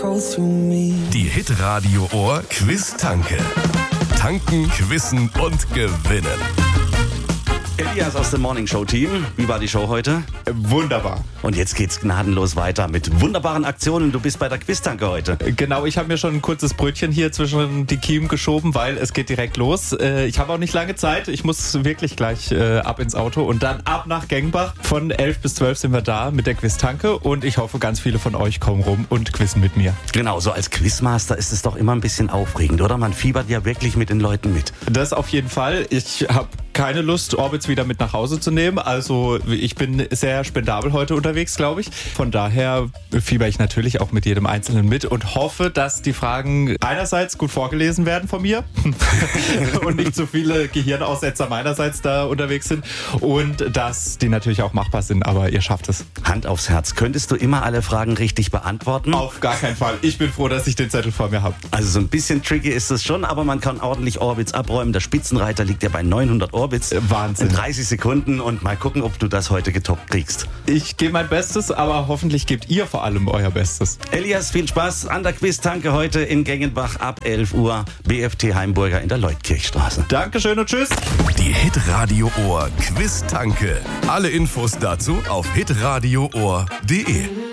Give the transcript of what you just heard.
crawl through me. Die Hitradio Ohr Quiz-Tanke. Tanken, quizzen und gewinnen. Elias aus dem Morning Show Team. Wie war die Show heute? Wunderbar. Und jetzt geht's gnadenlos weiter mit wunderbaren Aktionen. Du bist bei der Quiz-Tanke heute. Genau, ich habe mir schon ein kurzes Brötchen hier zwischen die Kiemen geschoben, weil es geht direkt los. Ich habe auch nicht lange Zeit. Ich muss wirklich gleich ab ins Auto und dann ab nach Gengbach. Von 11 bis 12 sind wir da mit der Quiz-Tanke und ich hoffe, ganz viele von euch kommen rum und quizzen mit mir. Genau, so als Quizmaster ist es doch immer ein bisschen aufregend, oder? Man fiebert ja wirklich mit den Leuten mit. Das auf jeden Fall. Ich habe keine Lust, Orbits wieder mit nach Hause zu nehmen. Also ich bin sehr spendabel heute unterwegs, glaube ich. Von daher fieber ich natürlich auch mit jedem Einzelnen mit und hoffe, dass die Fragen einerseits gut vorgelesen werden von mir und nicht zu viele Gehirnaussetzer meinerseits da unterwegs sind und dass die natürlich auch machbar sind, aber ihr schafft es. Hand aufs Herz. Könntest du immer alle Fragen richtig beantworten? Auf gar keinen Fall. Ich bin froh, dass ich den Zettel vor mir habe. Also so ein bisschen tricky ist es schon, aber man kann ordentlich Orbits abräumen. Der Spitzenreiter liegt ja bei 900 Orbits. Wahnsinn. In 30 Sekunden und mal gucken, ob du das heute getoppt kriegst. Ich gebe mein Bestes, aber hoffentlich gebt ihr vor allem euer Bestes. Elias, viel Spaß an der Quiz-Tanke heute in Gengenbach ab 11 Uhr. BFT Heimburger in der Leutkirchstraße. Dankeschön und tschüss. Die Hitradio Ohr Quiz-Tanke. Alle Infos dazu auf hitradioohr.de.